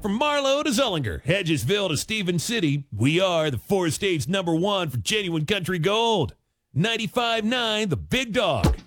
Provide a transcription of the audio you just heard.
from Marlow to Zullinger, Hedgesville to Stevens City, we are the four states #1 for genuine country gold. 95.9 The Big Dog.